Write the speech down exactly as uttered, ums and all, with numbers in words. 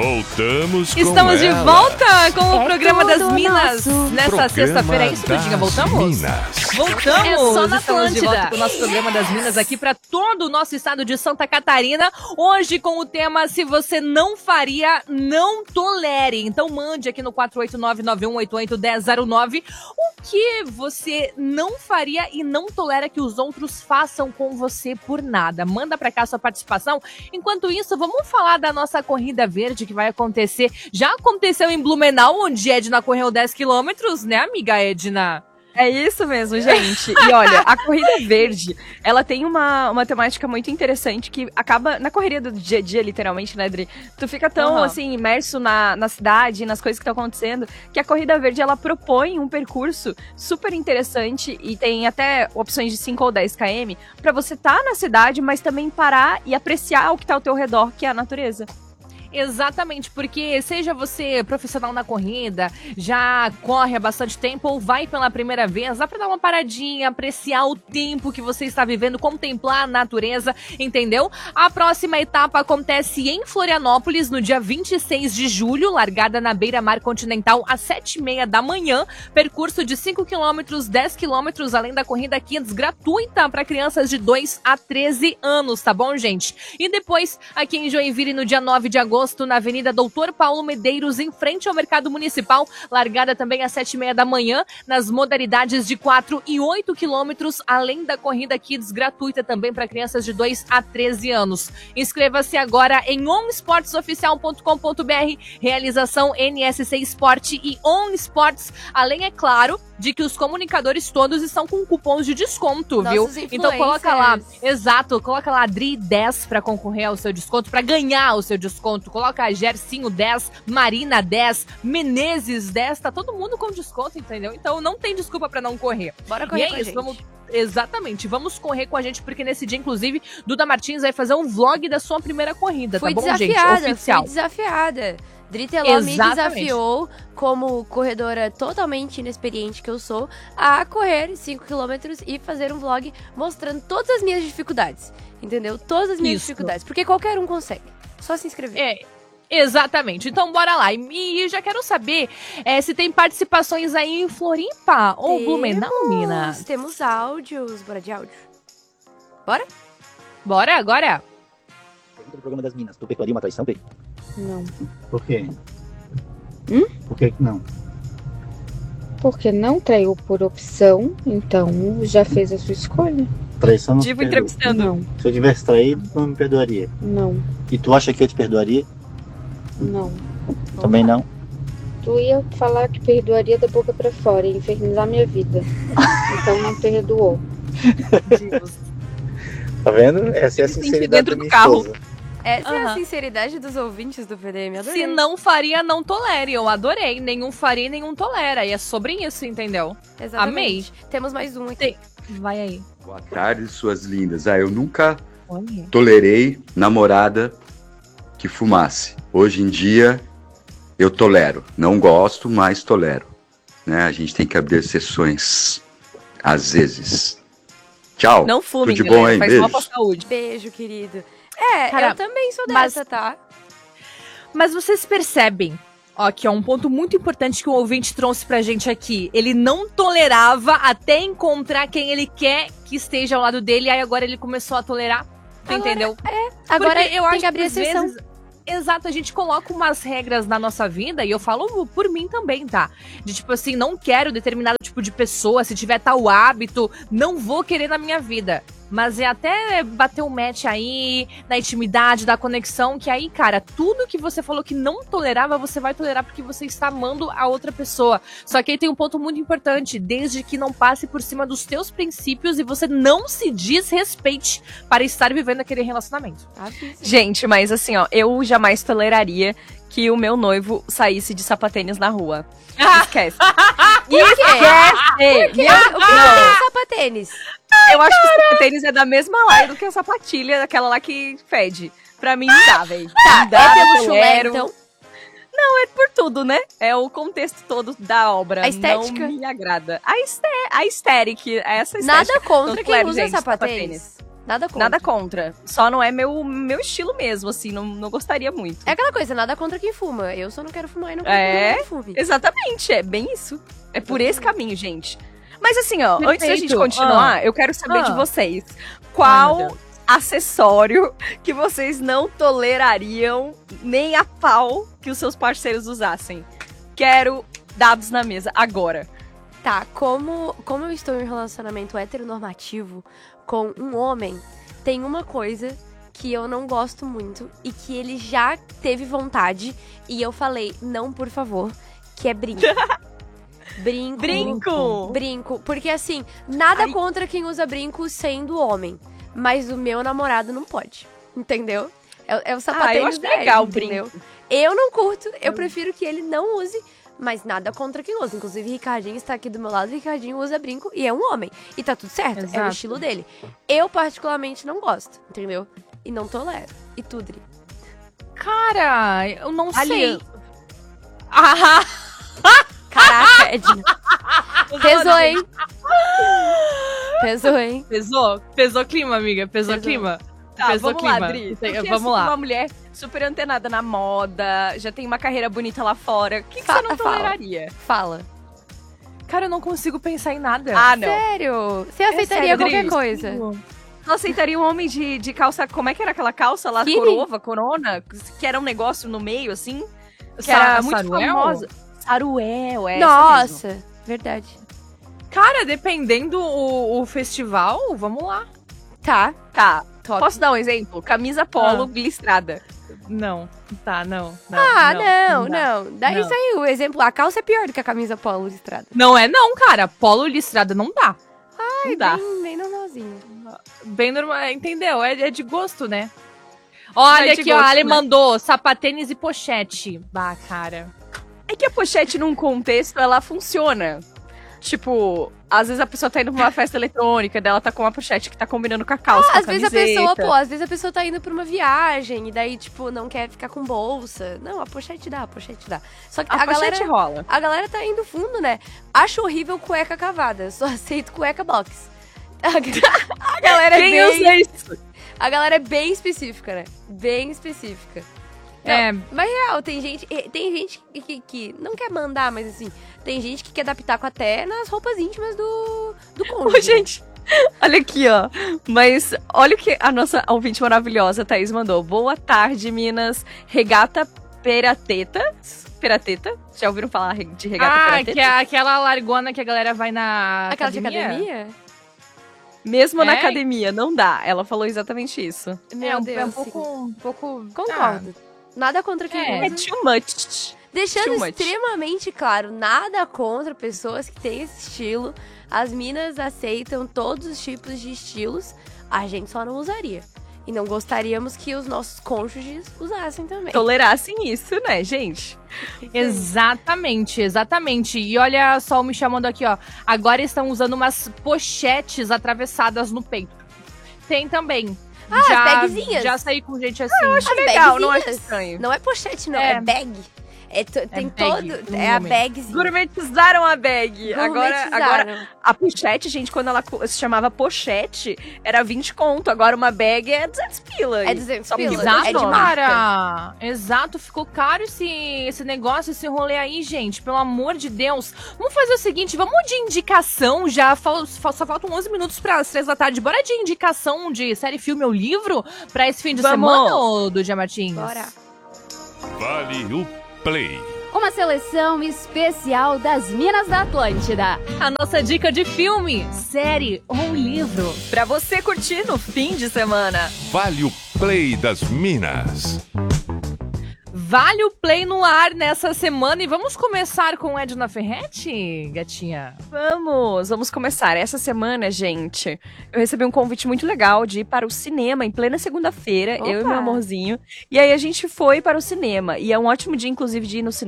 Voltamos com Estamos de ela. volta com o É programa das tudo Minas. nosso. Nessa Programa sexta-feira, é isso, Tudinha? das Voltamos? Minas. Voltamos! É só na Estamos de volta Atlântida. com o nosso programa das Minas aqui para todo o nosso estado de Santa Catarina. Hoje com o tema Se Você Não Faria, Não Tolere. Então mande aqui no quatro oito nove, nove um oito oito, um zero zero nove o que você não faria e não tolera que os outros façam com você por nada. Manda pra cá a sua participação. Enquanto isso, vamos falar da nossa corrida verde que vai acontecer. Já aconteceu em Blumenau, onde Edna correu dez quilômetros, né, amiga Edna? É isso mesmo, gente. E olha, a corrida verde, ela tem uma, uma temática muito interessante que acaba na correria do dia a dia, literalmente, né, Adri? Tu fica tão, Uhum. assim, imerso na, na cidade, nas coisas que estão acontecendo, que a corrida verde, ela propõe um percurso super interessante e tem até opções de cinco ou dez quilômetros pra você estar na cidade, mas também parar e apreciar o que tá ao teu redor, que é a natureza. Exatamente, porque seja você profissional na corrida, já corre há bastante tempo ou vai pela primeira vez, dá pra dar uma paradinha, apreciar o tempo que você está vivendo, contemplar a natureza, entendeu? A próxima etapa acontece em Florianópolis, no dia vinte e seis de julho, largada na beira-mar continental às sete e meia da manhã, percurso de cinco quilômetros, dez quilômetros, além da corrida Kids gratuita para crianças de dois a treze anos, tá bom, gente? E depois, aqui em Joinville, no dia nove de agosto, na Avenida Doutor Paulo Medeiros, em frente ao Mercado Municipal, largada também às sete e meia da manhã, nas modalidades de quatro e oito quilômetros, além da corrida Kids gratuita também para crianças de dois a treze anos. Inscreva-se agora em on sports oficial ponto com ponto b r, realização N S C Sport e On Sports, além, é claro, de que os comunicadores todos estão com cupons de desconto, Nossos viu? Então coloca lá, influencers. exato, coloca lá Adri dez para concorrer ao seu desconto, para ganhar o seu desconto. Coloca Gercinho dez, Marina dez, Menezes dez, tá todo mundo com desconto, entendeu? Então não tem desculpa para não correr. Bora E correr é com a isso, gente. vamos... Exatamente, vamos correr com a gente, porque nesse dia, inclusive, Duda Martins vai fazer um vlog da sua primeira corrida, Fui tá bom, desafiada, gente? Oficial. fui desafiada. Driteló me Exatamente. desafiou, como corredora totalmente inexperiente que eu sou, a correr cinco quilômetros e fazer um vlog mostrando todas as minhas dificuldades. Entendeu? Todas as minhas Isso. dificuldades. Porque qualquer um consegue. Só se inscrever. É, exatamente. Então bora lá. E, e já quero saber é, se tem participações aí em Floripa ou Temos, Blumenau, Minas. Temos áudios. Bora de áudio. Bora? Bora agora? Pergunta do programa das Minas. Tu perdoaria uma traição, Pedro? Não. Por quê? Hum? Por que que não? Porque não traiu por opção, então já fez a sua escolha. Traição não Divo se perdoa. entrevistando. Não, Se eu tivesse traído, não me perdoaria. não, E tu acha que eu te perdoaria? não. Também não. Tu ia falar que perdoaria da boca pra fora e infernizar minha vida. Então não perdoou. Tá vendo? Essa é a Tem que ir sinceridade dentro da do minha carro. esposa. Essa é a Aham. sinceridade dos ouvintes do P D M. Adorei. Se não faria, não tolere. Eu adorei. Nenhum faria, nenhum tolera. E é sobre isso, entendeu? Exatamente. Temos mais um aqui. Tem. Vai aí. Boa tarde, suas lindas. Ah, eu nunca Olha. tolerei namorada que fumasse. Hoje em dia, eu tolero. Não gosto, mas tolero. Né? A gente tem que abrir exceções, às vezes. Tchau. Não fumem, Tudo de galera. bom, hein? Faz mal Beijo. pra saúde. Beijo, querido. É, Cara, eu também sou mas- dessa, tá? Mas vocês percebem, ó, que é um ponto muito importante que o ouvinte trouxe pra gente aqui. Ele não tolerava até encontrar quem ele quer que esteja ao lado dele, aí agora ele começou a tolerar. Tu Agora- entendeu? Agora Porque eu tem acho que abrir às exceção. vezes- Exato, a gente coloca umas regras na nossa vida, e eu falo por mim também, tá? De tipo assim, não quero determinado tipo de pessoa, se tiver tal hábito, não vou querer na minha vida. Mas é até bater um match aí, na intimidade, da conexão, que aí, cara, tudo que você falou que não tolerava, você vai tolerar porque você está amando a outra pessoa. Só que aí tem um ponto muito importante, desde que não passe por cima dos teus princípios e você não se desrespeite para estar vivendo aquele relacionamento. Avisa. Gente, mas assim, ó, eu jamais toleraria que o meu noivo saísse de sapatênis na rua. Esquece. Esquece! O que é sapatênis? Eu acho que o sapatênis é da mesma laia do que a sapatilha, aquela lá que fede. Pra mim não dá, velho. Tá, Não dá, é pelo não chulé, tolero. então. Por tudo, né? É o contexto todo da obra. A estética. Não me agrada. A, esté a estética, essa estética. Nada contra Não quem tolero, usa gente, sapatênis. Nada contra. Nada contra. Só não é meu, meu estilo mesmo, assim, não, não gostaria muito. É aquela coisa, nada contra quem fuma. Eu só não quero fumar e não quero É, que fume. Exatamente, é bem isso. É por esse caminho, gente. Mas assim, ó, antes da gente Perfeito. continuar, Ah. eu quero saber Ah. de vocês. Ai, meu Qual Deus. acessório que vocês não tolerariam nem a pau que os seus parceiros usassem? Quero dados na mesa, agora. Tá, como, como eu estou em um relacionamento heteronormativo com um homem, tem uma coisa que eu não gosto muito e que ele já teve vontade e eu falei, não, por favor, que é brinco. Brinco. Brinco! Brinco. Porque assim, nada Ai. contra quem usa brinco sendo homem, mas o meu namorado não pode, entendeu? É, é o Ah, sapatênis eu acho dele, legal o entendeu? brinco. Eu não curto, eu prefiro que ele não use, mas nada contra quem usa. Inclusive, Ricardinho está aqui do meu lado, Ricardinho usa brinco e é um homem. E tá tudo certo, é o Exato. estilo dele. Eu, particularmente, não gosto, entendeu? E não tolero. E tu, Dri? Cara, eu não sei. Aliança. Ah, Caraca, Edna. Pesou, hein? Pesou, hein? pesou? Pesou clima, amiga. Pesou, Pesou. clima. Tá, Pesou vamos clima. lá, Dri. Tem- Porque vamos é lá. uma mulher super antenada na moda, já tem uma carreira bonita lá fora. O que, que Fala, você não fala. toleraria? Fala. Cara, eu não consigo pensar em nada. Ah, não. Sério? Você aceitaria sério, qualquer Dri. coisa? Não aceitaria um homem de, de calça... Como é que era aquela calça lá? Skinny? Corova, corona? Que era um negócio no meio, assim? Que Sa- era muito Saruel? famosa. Saruel, é essa mesmo. Nossa, verdade. Cara, dependendo o, o festival, vamos lá. Tá, Tá, top. posso dar um exemplo? Camisa polo Ah. listrada. Não, tá, não. não Ah, não, dá. não. Dá Não. isso aí, o exemplo. A calça é pior do que a camisa polo listrada. Não é não, cara. Polo listrada não dá. Não dá. Bem, bem normalzinho. Bem normal, entendeu? É, é de gosto, né? Olha É de aqui, ó, gosto, a Ale né? mandou sapatênis e pochete. Bah, cara. É que a pochete, num contexto, ela funciona. Tipo, às vezes a pessoa tá indo pra uma festa eletrônica, dela tá com uma pochete que tá combinando com a calça, com Às vezes a camiseta. pessoa, pô, às vezes a pessoa tá indo pra uma viagem e daí, tipo, não quer ficar com bolsa. Não, a pochete dá, a pochete dá. Só que A, a, pochete galera, rola. a galera tá indo fundo, né? Acho horrível cueca cavada, só aceito cueca box. A, a galera é Quem bem... usa isso? A galera é bem específica, né? Bem específica. Não, É. Mas real, tem gente, eh, tem gente que, que, que não quer mandar, mas assim, tem gente que quer dar pitaco até nas roupas íntimas do, do cônjuge. Ô, gente, olha aqui, ó. Mas olha o que a nossa ouvinte maravilhosa, Thaís, mandou. Boa tarde, Minas. Regata Perateta. Perateta? Já ouviram falar de regata Ah, Perateta? que é aquela largona que a galera vai na Aquela academia? de academia? Mesmo na É? academia, não dá. Ela falou exatamente isso. Meu é, um, Deus, é um sim. pouco... Um pouco... Concordo. Nada contra quem É. É usa. too much. Deixando too much. extremamente claro, nada contra pessoas que têm esse estilo. As minas aceitam todos os tipos de estilos. A gente só não usaria. E não gostaríamos que os nossos cônjuges usassem também. Tolerassem isso, né, gente? Exatamente, exatamente. E olha só, me chamando aqui, ó. Agora estão usando umas pochetes atravessadas no peito. Tem também. Ah, já, bagzinhas. Já saí com gente assim. Eu acho As legal, não acho bagzinhas. estranho. Não é pochete, não. É. É, bag. É to- tem bag, todo... no É a nome. bagzinha. Gourmetizaram a bag. Agora, agora, Gourmetizaram. a pochete, gente, quando ela co- se chamava pochete, era vinte conto. Agora uma bag é duzentos pila. É duzentos Só porque pila. mudou Exato, É de nome. marca. cara. Exato, ficou caro esse, esse negócio, esse rolê aí, gente. Pelo amor de Deus. Vamos fazer o seguinte, vamos de indicação já. Fal- fal- só faltam onze minutos para as três da tarde. Bora de indicação de série, filme ou livro pra esse fim de Vamos. semana, ô, do Dia Martins? Bora. Vale o Play. Uma seleção especial das Minas da Atlântida. A nossa dica de filme, série ou livro. Pra você curtir no fim de semana. Vale o Play das Minas. Vale o play no ar nessa semana e vamos começar com Edna Ferretti, gatinha? Vamos, vamos começar. Essa semana, gente, eu recebi um convite muito legal de ir para o cinema em plena segunda-feira, eu e Opa! meu amorzinho. E aí a gente foi para o cinema. E é um ótimo dia, inclusive, de ir no cinema.